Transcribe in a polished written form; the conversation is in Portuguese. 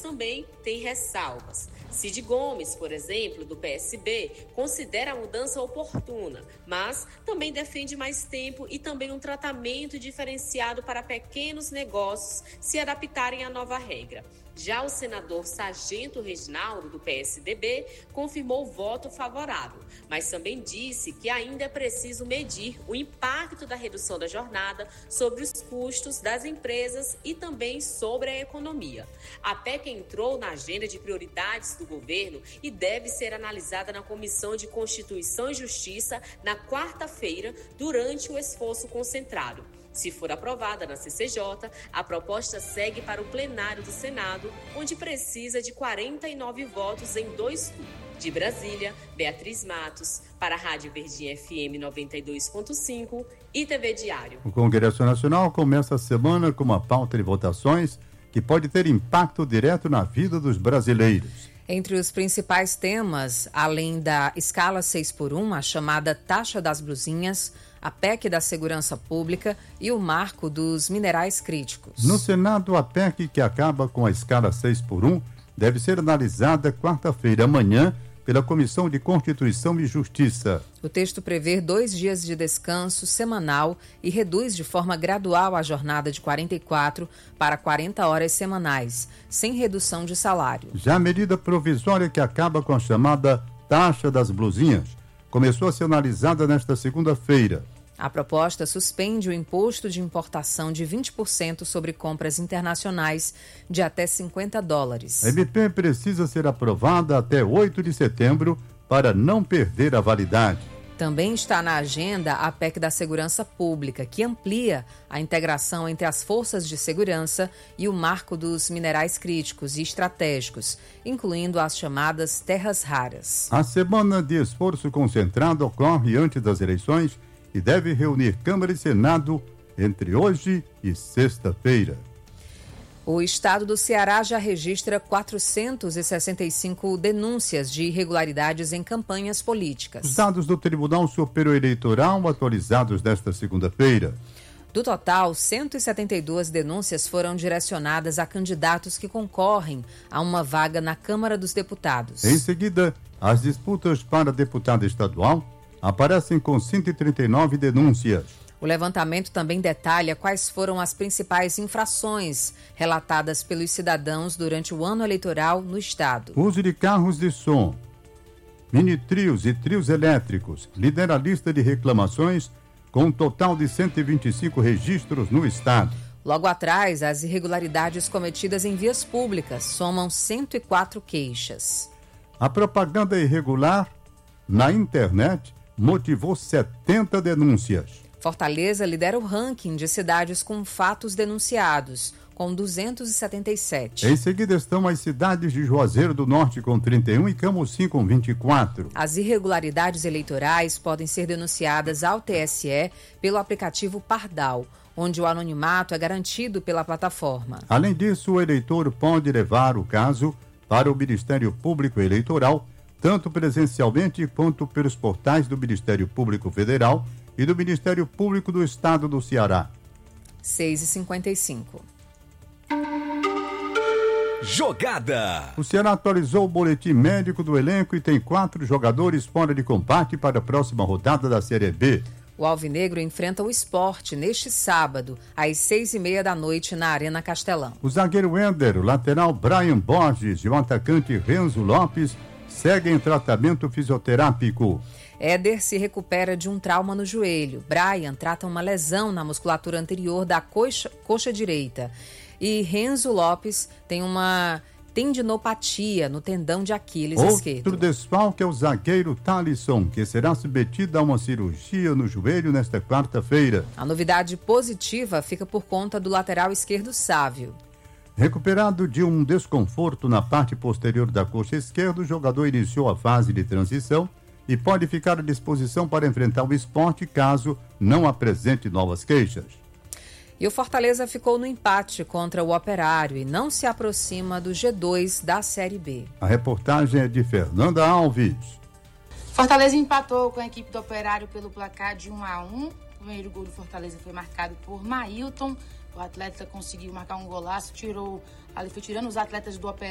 também têm ressalvas. Cid Gomes, por exemplo, do PSB, considera a mudança oportuna, mas também defende mais tempo e também um tratamento diferenciado para pequenos negócios se adaptarem à nova regra. Já o senador Sargento Reginaldo, do PSDB, confirmou o voto favorável, mas também disse que ainda é preciso medir o impacto da redução da jornada sobre os custos das empresas e também sobre a economia. A PEC entrou na agenda de prioridades do governo e deve ser analisada na Comissão de Constituição e Justiça na quarta-feira, durante o esforço concentrado. Se for aprovada na CCJ, a proposta segue para o plenário do Senado, onde precisa de 49 votos em 2 turnos. De Brasília, Beatriz Matos, para a Rádio Verdinha FM 92.5 e TV Diário. O Congresso Nacional começa a semana com uma pauta de votações que pode ter impacto direto na vida dos brasileiros. Entre os principais temas, além da escala 6x1, a chamada taxa das blusinhas, a PEC da segurança pública e o marco dos minerais críticos. No Senado, a PEC que acaba com a escala 6x1 deve ser analisada quarta-feira, amanhã, pela Comissão de Constituição e Justiça. O texto prevê 2 dias de descanso semanal e reduz de forma gradual a jornada de 44 para 40 horas semanais, sem redução de salário. Já a medida provisória que acaba com a chamada taxa das blusinhas começou a ser analisada nesta segunda-feira. A proposta suspende o imposto de importação de 20% sobre compras internacionais de até $50. A MP precisa ser aprovada até 8 de setembro para não perder a validade. Também está na agenda a PEC da Segurança Pública, que amplia a integração entre as forças de segurança e o marco dos minerais críticos e estratégicos, incluindo as chamadas terras raras. A semana de esforço concentrado ocorre antes das eleições e deve reunir Câmara e Senado entre hoje e sexta-feira. O estado do Ceará já registra 465 denúncias de irregularidades em campanhas políticas. Os dados do Tribunal Superior Eleitoral atualizados nesta segunda-feira. Do total, 172 denúncias foram direcionadas a candidatos que concorrem a uma vaga na Câmara dos Deputados. Em seguida, as disputas para deputado estadual aparecem com 139 denúncias. O levantamento também detalha quais foram as principais infrações relatadas pelos cidadãos durante o ano eleitoral no estado. Uso de carros de som, mini-trios e trios elétricos lidera a lista de reclamações com um total de 125 registros no estado. Logo atrás, as irregularidades cometidas em vias públicas somam 104 queixas. A propaganda irregular na internet motivou 70 denúncias. Fortaleza lidera o ranking de cidades com fatos denunciados, com 277. Em seguida estão as cidades de Juazeiro do Norte com 31 e Camocim com 24. As irregularidades eleitorais podem ser denunciadas ao TSE pelo aplicativo Pardal, onde o anonimato é garantido pela plataforma. Além disso, o eleitor pode levar o caso para o Ministério Público Eleitoral, tanto presencialmente quanto pelos portais do Ministério Público Federal e do Ministério Público do Estado do Ceará. 6h55. Jogada. O Ceará atualizou o boletim médico do elenco e tem 4 jogadores fora de combate para a próxima rodada da Série B. O Alvinegro enfrenta o Sport neste sábado, às 6h30 da noite, na Arena Castelão. O zagueiro Ender, o lateral Brian Borges e o atacante Renzo Lopes seguem em tratamento fisioterápico. Éder se recupera de um trauma no joelho. Brian trata uma lesão na musculatura anterior da coxa direita. E Renzo Lopes tem uma tendinopatia no tendão de Aquiles esquerdo. Outro desfalque é o zagueiro Thalisson, que será submetido a uma cirurgia no joelho nesta quarta-feira. A novidade positiva fica por conta do lateral esquerdo Sávio. Recuperado de um desconforto na parte posterior da coxa esquerda, o jogador iniciou a fase de transição e pode ficar à disposição para enfrentar o Sport caso não apresente novas queixas. E o Fortaleza ficou no empate contra o Operário e não se aproxima do G2 da Série B. A reportagem é de Fernanda Alves. Fortaleza empatou com a equipe do Operário pelo placar de 1-1. O primeiro gol do Fortaleza foi marcado por Mailton. O atleta conseguiu marcar um golaço, foi tirando os atletas do Operário